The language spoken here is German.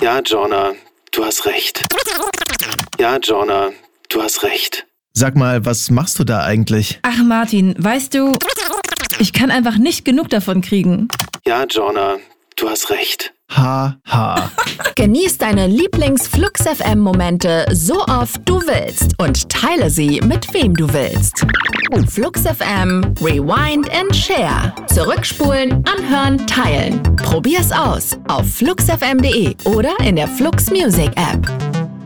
Ja, Jorna, du hast recht. Ja, Jorna, du hast recht. Sag mal, was machst du da eigentlich? Ach Martin, weißt du, ich kann einfach nicht genug davon kriegen. Ja, Jorna, du hast recht. Haha. Genieß deine Lieblings-Flux-FM-Momente so oft du willst und teile sie mit wem du willst. Flux FM, Rewind and Share. Zurückspulen, anhören, teilen. Probier's aus auf fluxfm.de oder in der Flux Music App.